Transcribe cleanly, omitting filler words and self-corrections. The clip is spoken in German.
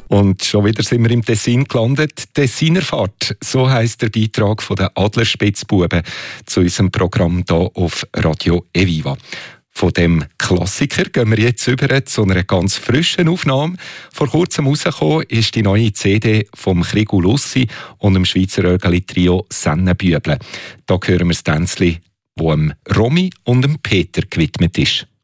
Und schon wieder sind wir im Tessin gelandet. Tessinerfahrt, so heisst der Beitrag von den Adlerspitzbuben zu unserem Programm hier auf Radio Eviva. Von dem Klassiker gehen wir jetzt über zu einer ganz frischen Aufnahme. Vor kurzem rausgekommen ist die neue CD vom Krigu Lussi und dem Schweizer Örgeli-Trio Sennenbüble. Da hören wir das Tänzli, das dem Romy und dem Peter gewidmet ist.